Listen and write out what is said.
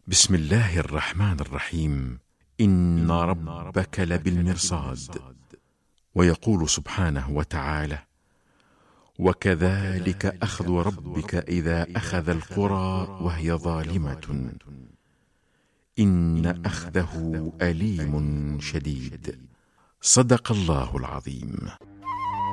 بسم الله الرحمن الرحيم. إن ربك لبالمرصاد. ويقول سبحانه وتعالى: وكذلك أخذ ربك إذا أخذ القرى وهي ظالمة إن أخذه أليم شديد. صدق الله العظيم.